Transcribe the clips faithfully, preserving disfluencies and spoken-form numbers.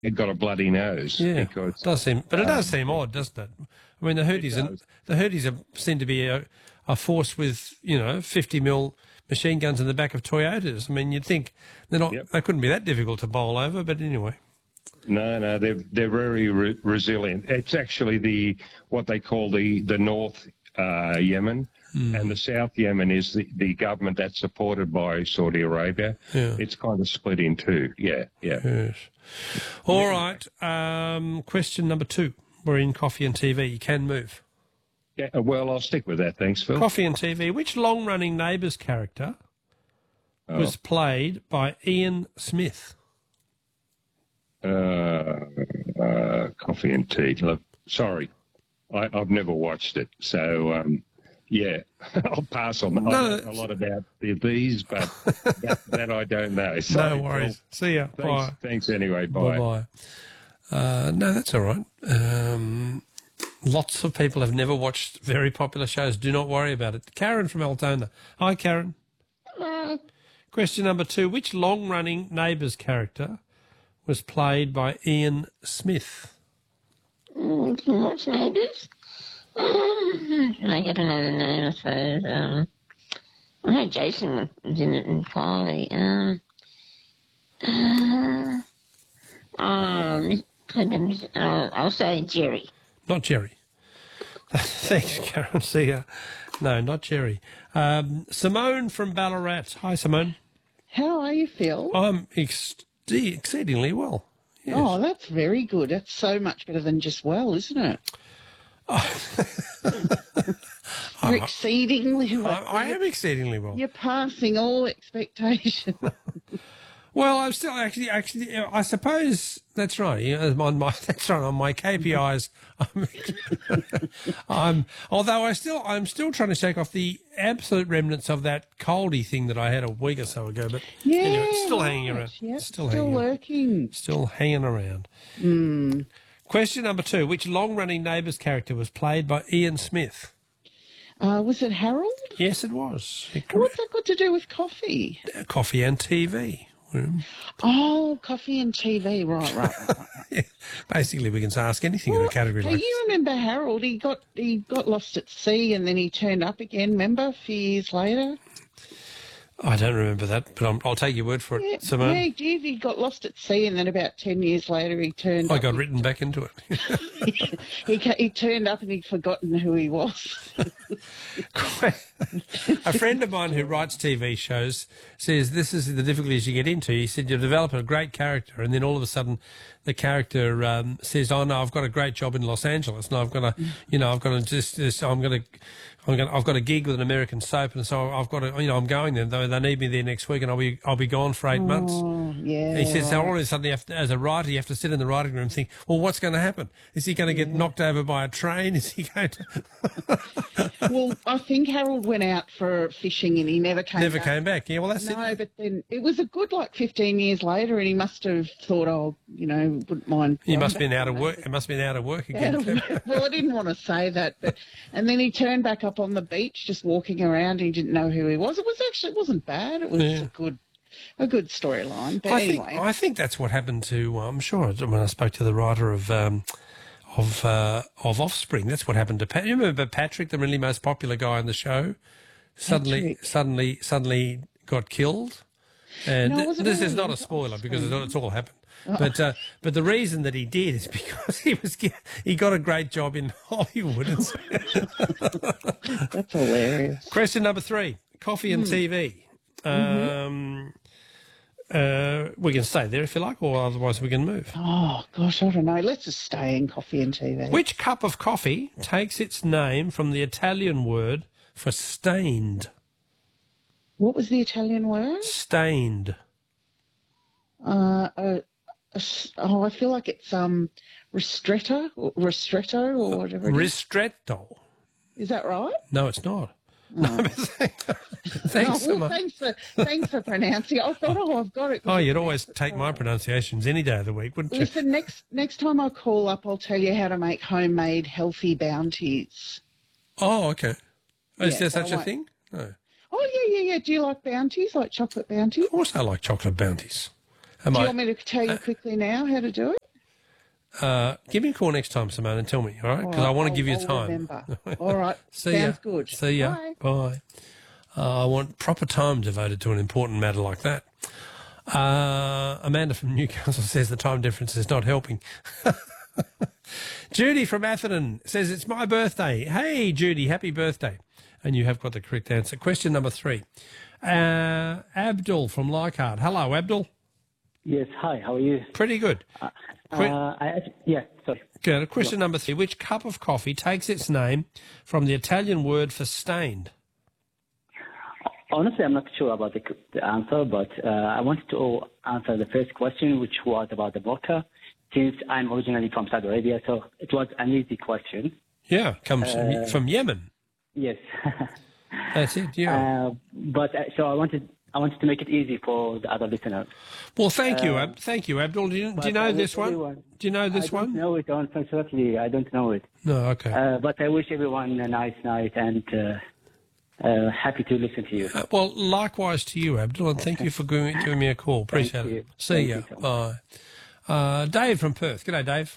it got a bloody nose. Yeah, because, it does seem, but it does um, seem odd, doesn't it? I mean, the Houthis, are, the Houthis are, seem to be a, a force with, you know, fifty mil machine guns in the back of Toyotas. I mean, you'd think they're not, Yep. they couldn't be that difficult to bowl over, but anyway. No, no, they're they're very re- resilient. It's actually the what they call the the North uh, Yemen, Mm. and the South Yemen is the, the government that's supported by Saudi Arabia. Yeah. It's kind of split in two. Yeah, yeah. Yes. All right. Um, question number two. We're in coffee and T V. You can move. Yeah. Well, I'll stick with that. Thanks, Phil. Coffee and T V. Which long-running Neighbours character Oh. was played by Ian Smith? Uh, uh, coffee and tea. Look, sorry, I, I've never watched it, so um, yeah, I'll pass on that. No, I know a lot about the, these, but that, that I don't know. So, No worries. See ya. Well, thanks, Bye. thanks anyway. Bye. Bye-bye. Uh, no, that's all right. Um, lots of people have never watched very popular shows. Do not worry about it. Karen from Altona. Hi, Karen. Hello. Question number two. Which long-running Neighbours character was played by Ian Smith? Mm, can you watch Neighbours? I don't know the name, I suppose. Um, I know Jason was in it entirely. Um, uh, um, uh, I'll say Jerry. Not Jerry. Thanks, Karen. See ya. No, not Jerry. Um, Simone from Ballarat. Hi, Simone. How are you, Phil? I'm ex- exceedingly well. Yes. Oh, that's very good. That's so much better than just well, isn't it? You're exceedingly well. I, I am exceedingly well. You're passing all expectation. Well, I'm still actually, actually, I suppose that's right. You know, on my, that's right. On my K P Is, I'm, I'm, although I still, I'm still trying to shake off the absolute remnants of that coldy thing that I had a week or so ago. But Yeah, anyway, it's still hanging right. around. Yep, still, still hanging, lurking. still hanging around. Mm. Question number two: which long-running Neighbours character was played by Ian Smith? Uh, was it Harold? Yes, it was. What's that got to do with coffee? Coffee and T V. Oh, coffee and T V. Right, right, right. Yeah, basically, we can ask anything in a category Hey, like you remember Harold? He got he got lost at sea and then he turned up again. Remember, a few years later. I don't remember that, but I'm, I'll take your word for it, Yeah, Simone. yeah, he did. He got lost at sea, and then about ten years later, he turned. I up. got written back into it. he ca- he turned up and he'd forgotten who he was. A friend of mine who writes T V shows says this is the difficulties you get into. He said you develop a great character, and then all of a sudden, the character um, says, "Oh no, I've got a great job in Los Angeles. No, I've got to, you know, I've got to just, just I'm going to." I'm going. I've got a gig with an American soap, and so I've got to. You know, I'm going there. Though they need me there next week, and I'll be. I'll be gone for eight months. Oh, yeah. He says, so right. all of a sudden, you have to, as a writer, you have to sit in the writing room and think, well, what's going to happen? Is he going to get Yeah. knocked over by a train? Is he going to? Well, I think Harold went out for fishing and he never came. Never back. came back. Yeah, well, that's No, it. but then it was a good like fifteen years later, and he must have thought, oh, you know, wouldn't mind. He must have been out of work. He must have been out of work again. Out of work. Well, I didn't want to say that, but and then he turned back up on the beach, just walking around. He didn't know who he was. It was actually it wasn't bad. It was Yeah. a good, a good storyline. But I anyway, think I think that's what happened to. I'm sure when I spoke to the writer of um, of uh, of Offspring, that's what happened to Pat. You remember Patrick, the really most popular guy on the show, suddenly Patrick. suddenly suddenly got killed. And No, th- wasn't this it is not a on spoiler because it's, Offspring? it's all happened. But uh, but the reason that he did is because he was ge- he got a great job in Hollywood. And so- that's hilarious. Question number three: coffee and T V. Um, uh, we can stay there if you like, or otherwise we can move. Oh gosh, I don't know. Let's just stay in coffee and T V. Which cup of coffee takes its name from the Italian word for stained? What was the Italian word? Stained. Uh, a, a s- oh, I feel like it's um, ristretto or ristretto or whatever. It is. Ristretto. Is that right? No, it's not. No, but thanks Oh, so well, much. thanks for thanks for pronouncing it. I thought, oh, I've got it. Oh, you'd always take my pronunciations any day of the week, wouldn't you? Listen, next next time I call up, I'll tell you how to make homemade healthy bounties. Oh, okay. Is Yeah, there so I such a won't- thing? No. Oh yeah, yeah, yeah. Do you like bounties, like chocolate bounties? Of course I like chocolate bounties. Am Do you I, want me to tell you quickly now how to do it? Uh, give me a call next time, Simone, and tell me, all right? Because All I right, want to I'll- give you I'll time. remember. All right. See Sounds ya. good. See ya. Bye. Bye. Uh, I want proper time devoted to an important matter like that. Uh, Amanda from Newcastle says the time difference is not helping. Judy from Atherton says it's my birthday. Hey, Judy, happy birthday. And you have got the correct answer. Question number three. Uh, Abdul from Leichhardt. Hello, Abdul. Yes, hi, how are you? Pretty good. Uh, Quick- I, yeah, sorry. Good. Question number three. Which cup of coffee takes its name from the Italian word for stained? Honestly, I'm not sure about the, the answer, but uh, I wanted to answer the first question, which was about the vodka, since I'm originally from Saudi Arabia, so it was an easy question. Yeah, comes Uh, from Yemen. Yes. That's it, yeah. uh, but uh, so I wanted I wanted to make it easy for the other listeners. Well, thank you, uh, Ab- thank you, Abdul. Do you, do you But know I this wish one? everyone- Do you know this I don't one? know it, unfortunately. I don't know it. No, okay. Uh, but I wish everyone a nice night and uh, uh, happy to listen to you. Uh, well, likewise to you, Abdul, and thank you for giving, giving me a call. Appreciate you. it. See Thank ya. you so much. Bye. Uh, Dave from Perth. G'day, Dave.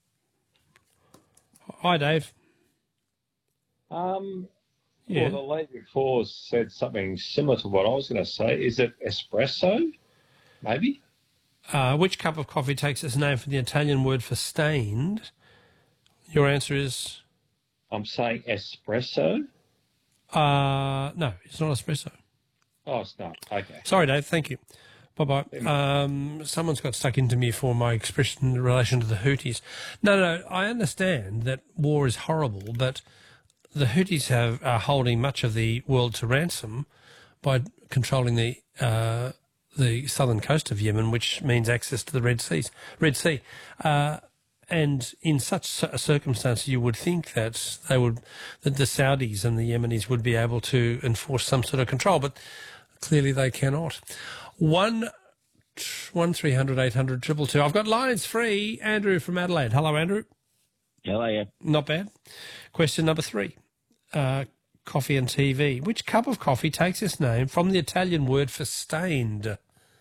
Hi, Dave. Um, Yeah. Well, the lady before said something similar to what I was going to say. Is it espresso? Maybe? Uh, which cup of coffee takes its name from the Italian word for stained? Your answer is I'm saying espresso. uh, no, it's not espresso. Oh, it's not. Okay. Sorry, Dave. Thank you. Bye-bye. Um, someone's got stuck into me for my expression in relation to the Houthis. No, no, I understand that war is horrible, but the Houthis have, are holding much of the world to ransom by controlling the uh, the southern coast of Yemen, which means access to the Red Seas, Red Sea. Uh, and in such a circumstance, you would think that they would, that the Saudis and the Yemenis would be able to enforce some sort of control, but clearly they cannot. One, one three hundred eight hundred triple two. I've got lines free. Andrew from Adelaide. Hello, Andrew. How are you? Not bad. Question number three. Uh, coffee and T V. Which cup of coffee takes its name from the Italian word for stained?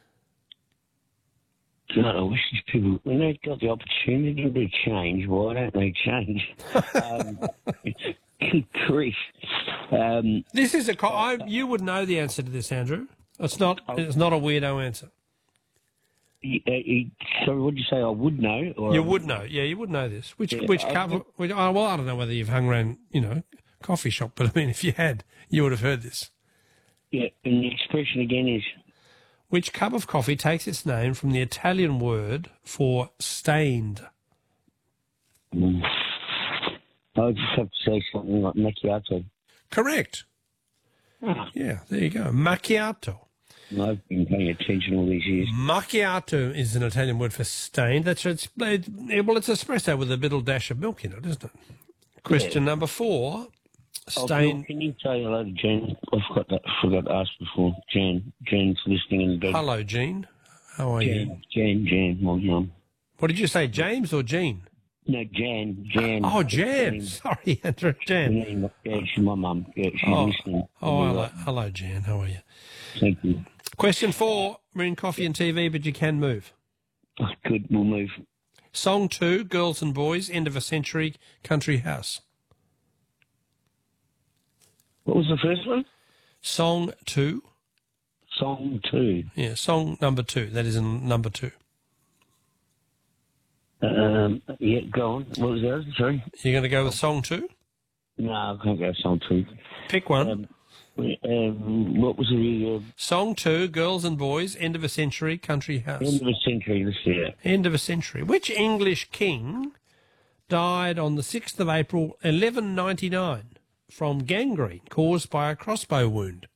God, I wish these people, when they've got the opportunity to change, why don't they change? um, good grief. Um, This is a. Co- I, you would know the answer to this, Andrew. It's not. It's not a weirdo answer. you, uh, you, sorry, what did you say? I would know? Or You would know. Yeah, you would know this. Which Yeah, which I cup? would- Which, oh, well, I don't know whether you've hung around, you know, coffee shop, but I mean, if you had, you would have heard this. Yeah, and the expression again is, Which cup of coffee takes its name from the Italian word for stained? mm, I would just have to say something like macchiato. Correct. Ah, Yeah, there you go. Macchiato. I've been paying attention all these years. Macchiato is an Italian word for stained. That's it's, it, well, it's espresso with a little dash of milk in it, isn't it? Question number four. Oh, Stain. Bill, can you say hello to Jan? I forgot that. Forgot to ask before. Jan, Jan's listening in the bed. Hello, Jean. How are you? Jan, Jan, Jan, my mum. What did you say, James or Jean? No, Jan, Jan. Oh, Jan. Sorry, Andrew. Jan. Jan. Yeah, she's my mum. Yeah, she's Oh, listening. oh hello, hello, Jan. How are you? Thank you. Question four. We're in coffee and T V, but you can move. Oh, good, we'll move. Song two, Girls and Boys, End of a Century, Country House. What was the first one? Song two. Song two. Yeah, song number two. That is in number two. Um, yeah, go on. What was the other? Sorry. You're going to go with song two? No, I can't go song two. Pick one. Um, um, what was the uh, Song two, Girls and Boys, End of a Century, Country House. end of the century this year? End of a Century. Which English king died on the sixth of April, eleven ninety-nine, from gangrene caused by a crossbow wound?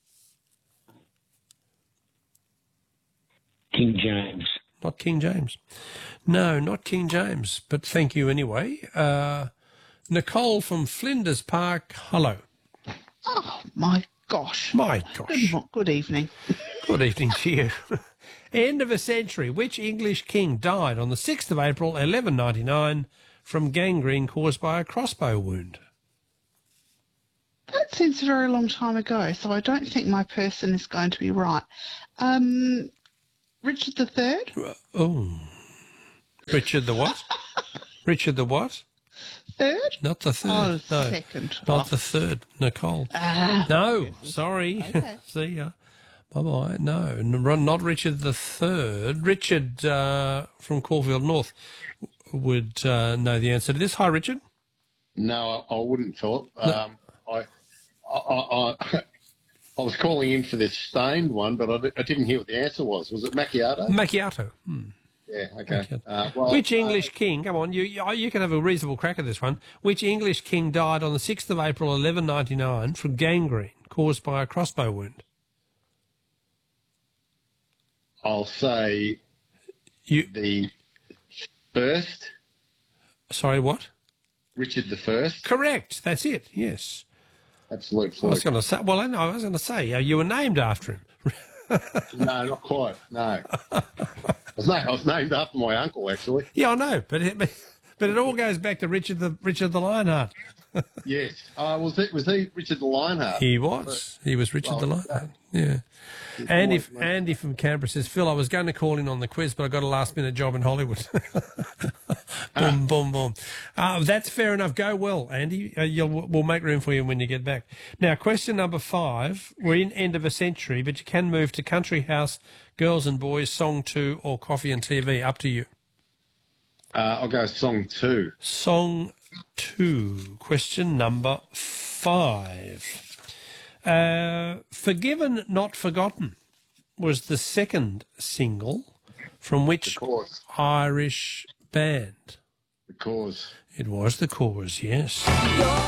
King James. Not King James. No, not King James, but thank you anyway. Uh, Nicole from Flinders Park, hello. Oh, my gosh. My gosh. Good, mo- good evening. Good evening to you. End of a century. Which English king died on the sixth of April, eleven ninety-nine, from gangrene caused by a crossbow wound? That seems a very long time ago, so I don't think my person is going to be right. Um, Richard the Third? Oh. Richard the what? Richard the what? Third? Not the third. Oh, no. second. Not Oh. the third. Nicole. Ah. No, sorry. Okay. See ya. Bye-bye. No, n- not Richard the third. Richard uh, from Caulfield North would uh, know the answer to this. Hi, Richard. No, I, I wouldn't, Philip. Um, I, I, I, I, I was calling in for this stained one, but I, di- I didn't hear what the answer was. Was it macchiato? Macchiato. Hmm. Yeah, okay. Okay. Uh, well, Which uh, English king, come on, you, you you can have a reasonable crack at this one. Which English king died on the sixth of April, eleven ninety-nine, from gangrene caused by a crossbow wound? I'll say You, the first, sorry, what? Richard the First. Correct. That's it. Yes. Absolute I was fluke. going to say. Well, I, know, I was going to say uh, you were named after him. No, not quite. No. I was, named, I was named after my uncle, actually. Yeah, I know, but it, but, but it all goes back to Richard the Richard the Lionheart. Yes. Uh, was it? Was he Richard the Lionheart? He was. He was Richard Well, the Lionheart. Yeah. Andy, Andy from Canberra says, Phil, I was going to call in on the quiz, but I got a last-minute job in Hollywood. boom, boom, boom. Uh, that's fair enough. Go well, Andy. Uh, you'll, we'll make room for you when you get back. Now, question number five. We're in end of a century, but you can move to Country House, Girls and Boys, Song two, or Coffee and T V. Up to you. Uh, I'll go song two. Song two. Question number five. Uh, Forgiven Not Forgotten was the second single from which The Cause. Irish band? The Cause. It was The Cause, yes.